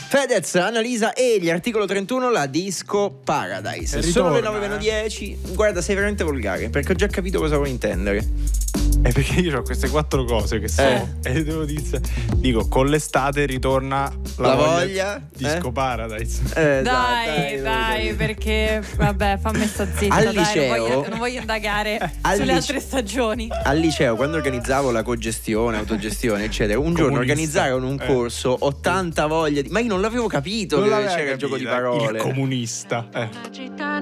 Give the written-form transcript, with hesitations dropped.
Fedez, Annalisa e gli Articolo 31, la Disco Paradise. Sono le 9:10. Guarda, sei veramente volgare, perché ho già capito cosa vuoi intendere. È perché io ho queste 4 cose che so e devo dire, dico, con l'estate ritorna la voglia. Disco Paradise. Dai, perché vabbè, fammi sta zitta. Al dai, liceo, non voglio indagare sulle altre stagioni. Al liceo, quando organizzavo la cogestione, autogestione, eccetera, un giorno organizzarono un corso, 80 voglia di... Ma io non l'avevo capito che c'era il gioco di parole. Il comunista.